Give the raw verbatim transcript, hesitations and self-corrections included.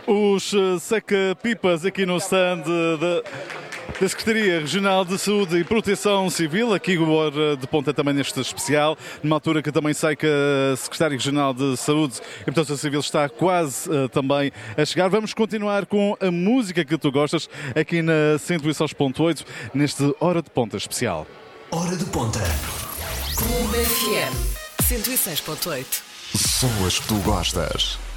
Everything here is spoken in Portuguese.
Os uh, seca-pipas aqui no stand da, da Secretaria Regional de Saúde e Proteção Civil, aqui agora de ponta também neste especial, numa altura que também sei que a Secretária Regional de Saúde e Proteção Civil está quase uh, também a chegar. Vamos continuar com a música que tu gostas aqui na cento e seis ponto oito, neste Hora de Ponta especial. Hora de Ponta. Clube F M cento e seis ponto oito. São as que tu gostas.